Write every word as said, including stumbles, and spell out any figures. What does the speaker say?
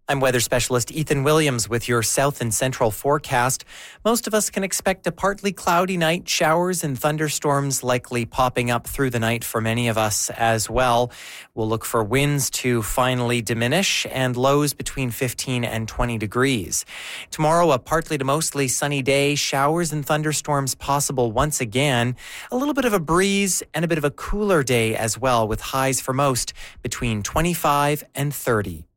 I'm weather specialist Ethan Williams with your south and central forecast. Most of us can expect a partly cloudy night, showers and thunderstorms likely popping up through the night for many of us as well. We'll look for winds to finally diminish and lows between fifteen and twenty degrees. Tomorrow, a partly to mostly sunny day, showers and thunderstorms possible once again. A little bit of a breeze and a bit of a cooler day as well, with highs for most between twenty-five and thirty.